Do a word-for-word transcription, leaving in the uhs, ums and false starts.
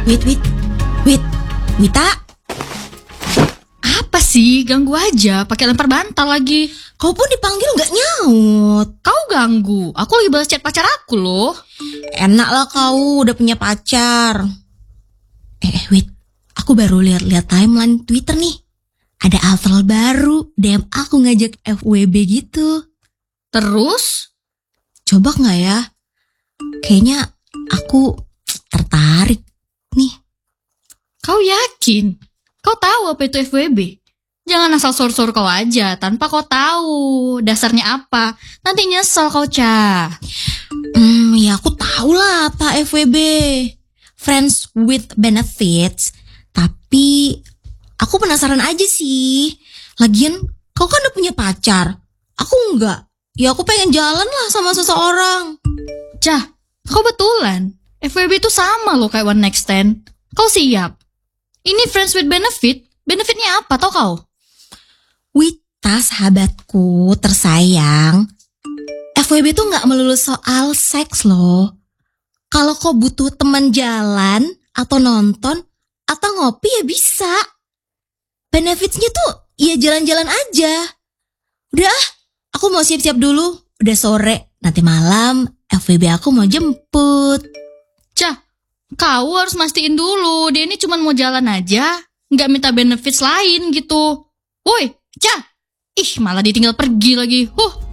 Wait, wait, wait, Wita. Apa sih? Ganggu aja, pakai lempar bantal lagi. Kau pun dipanggil nggak nyaut. Kau ganggu, aku lagi balas chat pacar aku loh. Enak lah kau udah punya pacar. Eh, eh wait, aku baru lihat-lihat timeline Twitter nih. Ada Avril baru, D M aku ngajak F W B gitu. Terus? Coba nggak ya? Kayaknya aku tertarik nih. Kau yakin? Kau tahu apa itu F W B? Jangan asal sor-sor kau aja, tanpa kau tahu dasarnya apa. Nanti nyesel kau, Ca. Hmm, ya aku tahu lah apa F W B. Friends with Benefits. Tapi aku penasaran aja sih. Lagian kau kan udah punya pacar. Aku enggak. Ya aku pengen jalan lah sama seseorang. Ca, kau betulan. F W B itu sama loh kayak one night stand. Kau siap? Ini friends with benefit. Benefitnya apa tau kau? Wita, sahabatku tersayang. F W B tuh gak melulu soal seks loh. Kalau kau butuh teman jalan atau nonton atau ngopi ya bisa. Benefitsnya tuh ya jalan-jalan aja. Udah, aku mau siap-siap dulu. Udah sore, nanti malam F W B aku mau jemput. Cah, kau harus mastiin dulu. Dia ini cuma mau jalan aja. Nggak minta benefits lain gitu. Woi, Cah. Ih, malah ditinggal pergi lagi. Huh.